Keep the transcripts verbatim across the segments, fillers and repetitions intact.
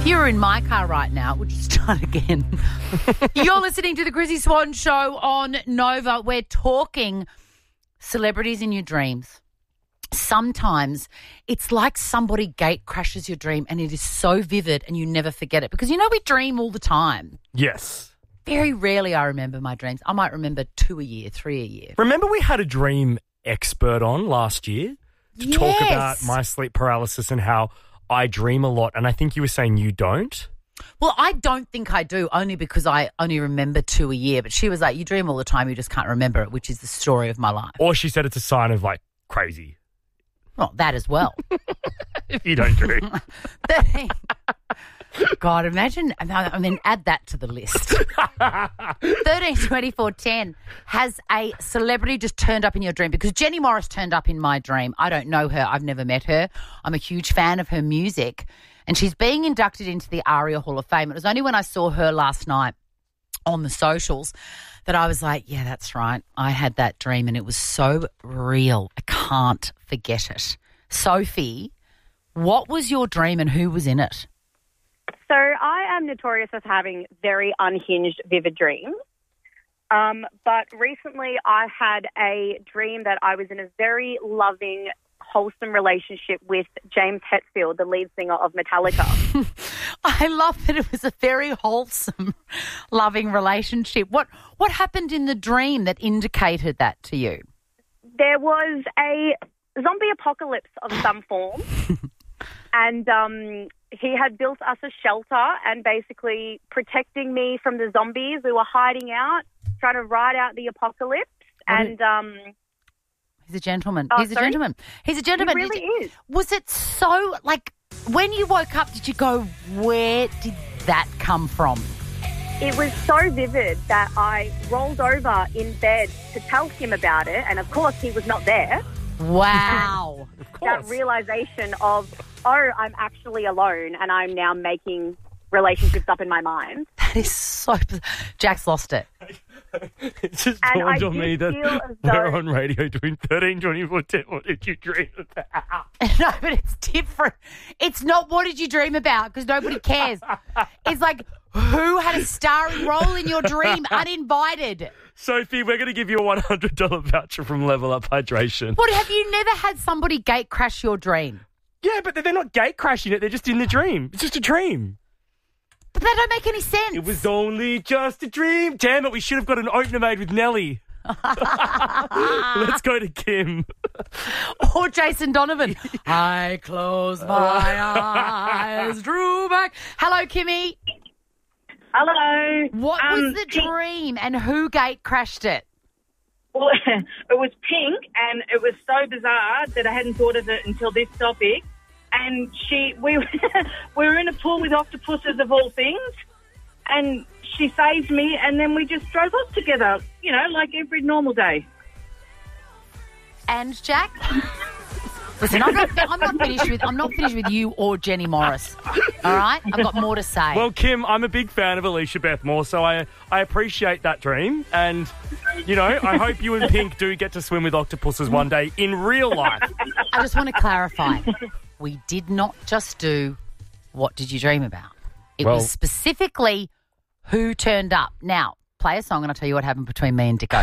If you were in my car right now, we'll just start again. You're listening to the Chrissy Swan Show on Nova. We're talking celebrities in your dreams. Sometimes it's like somebody gate crashes your dream and it is so vivid and you never forget it. Because, you know, we dream all the time. Yes. Very rarely I remember my dreams. I might remember two a year, three a year. Remember we had a dream expert on last year to Yes. talk about my sleep paralysis and how I dream a lot, and I think you were saying you don't? Well, I don't think I do, only because I only remember two a year. But she was like, you dream all the time, you just can't remember it, which is the story of my life. Or she said it's a sign of, like, crazy. Well, that as well. If you don't dream. thirteen God, imagine, I mean, add that to the list. thirteen twenty-four ten has a celebrity just turned up in your dream, because Jenny Morris turned up in my dream. I don't know her. I've never met her. I'm a huge fan of her music, and she's being inducted into the ARIA Hall of Fame. It was only when I saw her last night on the socials that I was like, yeah, that's right. I had that dream, and it was so real. I can't forget it. Sophie, what was your dream and who was in it? So I am notorious as having very unhinged, vivid dreams. Um, but recently I had a dream that I was in a very loving, wholesome relationship with James Hetfield, the lead singer of Metallica. I love that it was a very wholesome, loving relationship. What what happened in the dream that indicated that to you? There was a zombie apocalypse of some form. And um, he had built us a shelter and basically protecting me from the zombies. We were hiding out, trying to ride out the apocalypse. What and um, He's a gentleman. Oh, He's a sorry? gentleman. He's a gentleman. He really Did- is. Was it so, like, when you woke up, did you go, where did that come from? It was so vivid that I rolled over in bed to tell him about it. And, of course, he was not there. Wow. Of course. That realization of, oh, I'm actually alone and I'm now making relationships up in my mind. That is so... Jack's lost it. It just And dawned I on did me that feel as we're though- on radio doing thirteen twenty-four ten. What did you dream about? No, but it's different. It's not what did you dream about, because nobody cares. It's like, who had a starring role in your dream uninvited? Sophie, we're going to give you a one hundred dollars voucher from Level Up Hydration. What, have you never had somebody gate crash your dream? Yeah, but they're not gate crashing it. They're just in the dream. It's just a dream. But that don't make any sense. It was only just a dream. Damn it, we should have got an opener made with Nelly. Let's go to Kim. Or Jason Donovan. I close my eyes, drew back. Hello, Kimmy. Hello. What Um, was the Pink- dream and who gate crashed it? Well, it was pink, and it was so bizarre that I hadn't thought of it until this topic. And she, we, we were in a pool with octopuses of all things, and she saved me, and then we just drove off together, you know, like every normal day. And Jack? Listen, I'm not, I'm not finished with I'm not finished with you or Jenny Morris. All right, I've got more to say. Well, Kim, I'm a big fan of Alicia Beth Moore, so I I appreciate that dream. And, you know, I hope you and Pink do get to swim with octopuses one day in real life. I just want to clarify. We did not just do what did you dream about. It Well- was specifically who turned up. Now, play a song and I'll tell you what happened between me and Dicko.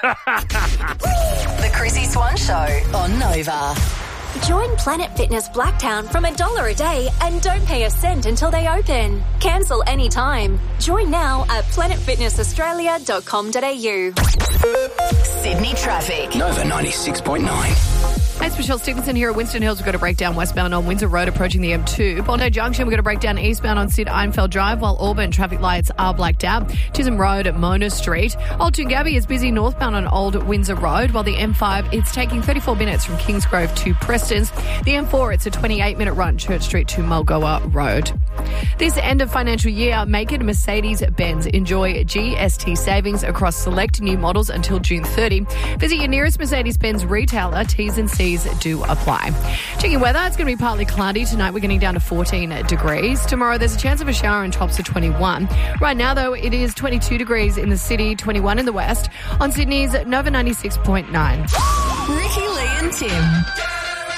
The Chrissy Swan Show on Nova. Join Planet Fitness Blacktown from a dollar a day and don't pay a cent until they open. Cancel anytime. Join now at planet fitness australia dot com dot a u. Sydney traffic. Nova ninety-six point nine. Hey, it's Michelle Stevenson here at Winston Hills. We've got a breakdown westbound on Windsor Road approaching the M two. Bondi Junction, we've got a breakdown eastbound on Sid Einfeld Drive, while Auburn traffic lights are blacked out. Chisholm Road at Mona Street. Old Toongabbie is busy northbound on Old Windsor Road, while the M five, it's taking thirty-four minutes from Kingsgrove to Preston's. The M four, it's a twenty-eight minute run, Church Street to Mulgoa Road. This end of financial year, make it Mercedes-Benz. Enjoy G S T savings across select new models until June thirtieth. Visit your nearest Mercedes-Benz retailer. T's and C's do apply. Checking weather, it's going to be partly cloudy tonight. We're getting down to fourteen degrees. Tomorrow, there's a chance of a shower and tops of twenty-one. Right now, though, it is twenty-two degrees in the city, twenty-one in the west. On Sydney's Nova ninety-six point nine. Ricky, Lee and Tim.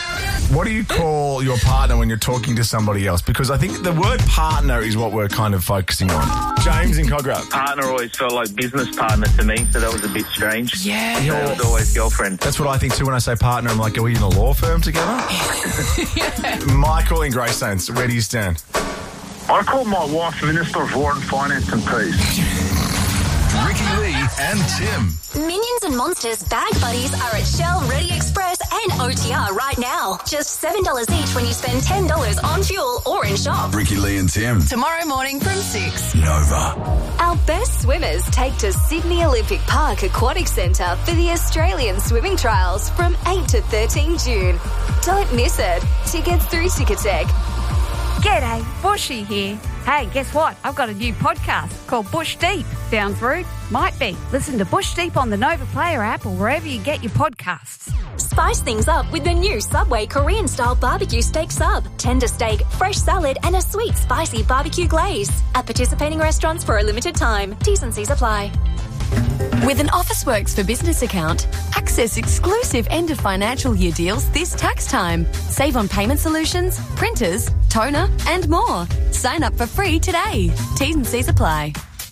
What do you call your partner when you're talking to somebody else? Because I think the word partner is what we're kind of focusing on. James in Cogra. Partner always felt like business partner to me, so that was a bit strange. Yeah. So it was always girlfriend. That's what I think too when I say partner. I'm like, are we in a law firm together? Yeah. Michael in Greystones, where do you stand? I call my wife Minister of War and Finance and Peace. Ricky Lee and Tim. Minions and Monsters bag buddies are at Shell, Ready Express and O T R right now. Just seven dollars each when you spend ten dollars on fuel or in shop. Ricky Lee and Tim. Tomorrow morning from six. Nova. Our best swimmers take to Sydney Olympic Park Aquatic Centre for the Australian Swimming Trials from eight to thirteen June. Don't miss it. Tickets through Ticketek. G'day, Bushy here. Hey, guess what? I've got a new podcast called Bush Deep. Sounds rude? Might be. Listen to Bush Deep on the Nova Player app or wherever you get your podcasts. Spice things up with the new Subway Korean-style barbecue steak sub. Tender steak, fresh salad and a sweet, spicy barbecue glaze. At participating restaurants for a limited time. T's and C's apply. With an Officeworks for Business account, access exclusive end of financial year deals this tax time. Save on payment solutions, printers, toner, and more. Sign up for free today. T's and C's apply.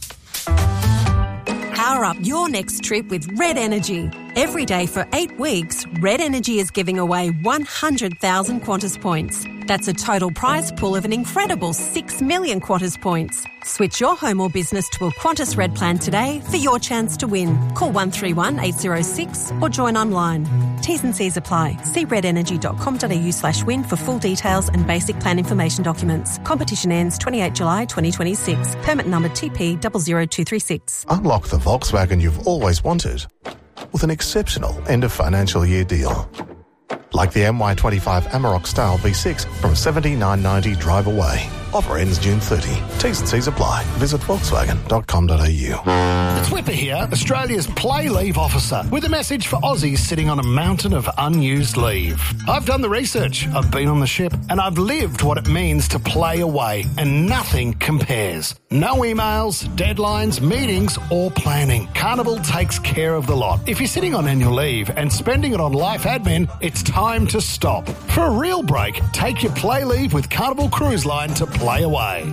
Power up your next trip with Red Energy. Every day for eight weeks, Red Energy is giving away one hundred thousand Qantas points. That's a total prize pool of an incredible six million Qantas points. Switch your home or business to a Qantas Red plan today for your chance to win. Call one three one eight zero six or join online. T's and C's apply. See redenergy.com.au slash win for full details and basic plan information documents. Competition ends twenty-eighth July twenty twenty-six. Permit number T P zero zero two three six. Unlock the Volkswagen you've always wanted with an exceptional end of financial year deal. Like the M Y twenty-five Amarok Style V six from seventy-nine ninety drive away. Offer ends June thirtieth. T's and C's apply. Visit volkswagen dot com dot a u. It's Whipper here, Australia's play leave officer, with a message for Aussies sitting on a mountain of unused leave. I've done the research, I've been on the ship, and I've lived what it means to play away, and nothing compares. No emails, deadlines, meetings, or planning. Carnival takes care of the lot. If you're sitting on annual leave and spending it on life admin, it's time to stop. For a real break, take your play leave with Carnival Cruise Line to play away.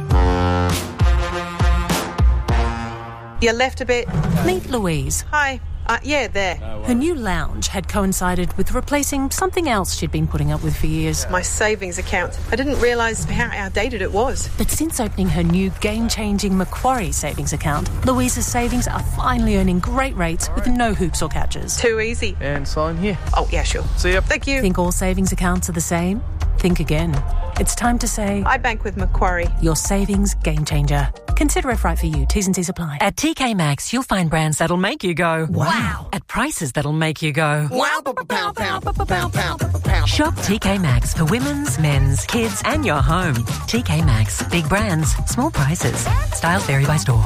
You left a bit. Meet Louise. Hi. Uh, yeah, there. Her new lounge had coincided with replacing something else she'd been putting up with for years. My savings account. I didn't realise how outdated it was. But since opening her new game-changing Macquarie savings account, Louise's savings are finally earning great rates with no hoops or catches. Too easy. And sign here. Oh, yeah, sure. See ya. Thank you. Think all savings accounts are the same? Think again. It's time to say... I bank with Macquarie. Your savings game changer. Consider if right for you. T's and C's apply. At T K Maxx, you'll find brands that'll make you go, wow. At prices that'll make you go, wow. Shop T K Maxx for women's, men's, kids, and your home. T K Maxx. Big brands, small prices. Styles vary by store.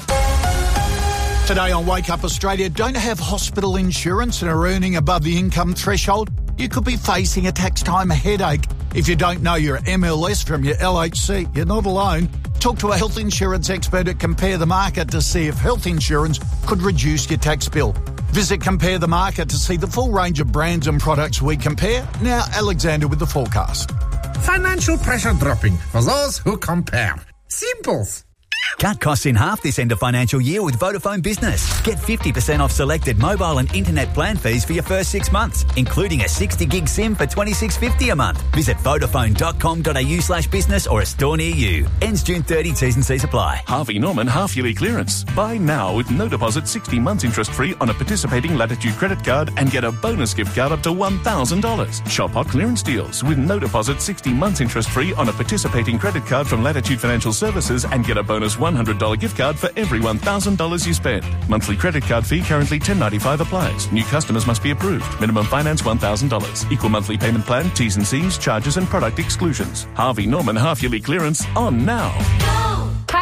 Today on Wake Up Australia, don't have hospital insurance and are earning above the income threshold? You could be facing a tax time headache. If you don't know your M L S from your L H C, you're not alone. Talk to a health insurance expert at Compare the Market to see if health insurance could reduce your tax bill. Visit Compare the Market to see the full range of brands and products we compare. Now, Alexander with the forecast. Financial pressure dropping for those who compare. Simples. Cut costs in half this end of financial year with Vodafone Business. Get fifty percent off selected mobile and internet plan fees for your first six months, including a sixty gig SIM for twenty-six fifty a month. Visit vodafone dot com dot a u slash business or a store near you. Ends June thirtieth, T's and C's apply. Harvey Norman half-yearly clearance. Buy now with no deposit, sixty months interest-free on a participating Latitude credit card and get a bonus gift card up to one thousand dollars. Shop hot clearance deals with no deposit, sixty months interest-free on a participating credit card from Latitude Financial Services and get a bonus one hundred dollars gift card for every one thousand dollars you spend. Monthly credit card fee currently ten dollars ninety-five applies. New customers must be approved. Minimum finance one thousand dollars. Equal monthly payment plan, T's and C's, charges and product exclusions. Harvey Norman half-yearly clearance on now. Hey,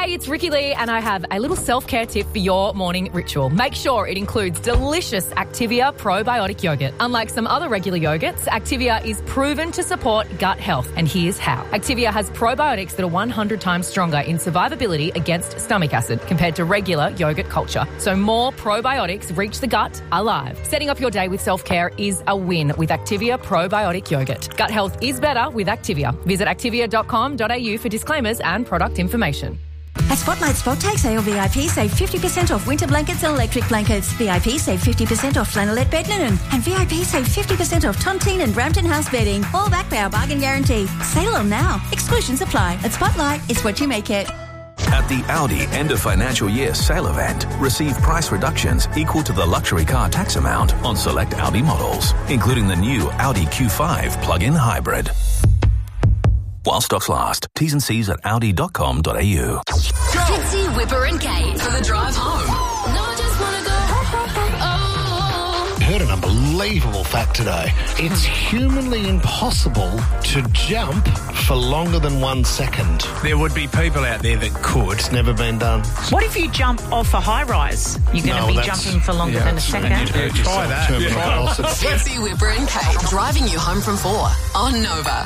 Hey, it's Ricky Lee, and I have a little self-care tip for your morning ritual. Make sure it includes delicious Activia probiotic yogurt. Unlike some other regular yogurts, Activia is proven to support gut health, and here's how. Activia has probiotics that are one hundred times stronger in survivability against stomach acid compared to regular yogurt culture. So more probiotics reach the gut alive. Setting up your day with self-care is a win with Activia probiotic yogurt. Gut health is better with Activia. Visit activia dot com dot a u for disclaimers and product information. At Spotlight Spot Tag Sale, V I P save fifty percent off winter blankets and electric blankets. V I P save fifty percent off flannelette bed linen. And V I P save fifty percent off Tontine and Brampton House bedding. All backed by our bargain guarantee. Sale on now. Exclusions apply. At Spotlight, it's what you make it. At the Audi end of financial year sale event, receive price reductions equal to the luxury car tax amount on select Audi models, including the new Audi Q five plug-in hybrid. While stocks last. T's and C's at audi dot com dot a u. Fitzy, Whipper and Kate for the drive home. No, I just want to go. I heard an unbelievable fact today. It's humanly impossible to jump for longer than one second. There would be people out there that could. It's never been done. What if you jump off a high rise? You're going to No, be that's- jumping for longer yeah, than a that's- second. Yeah, try that. Fitzy, Whipper and Kate driving you home from four on Nova.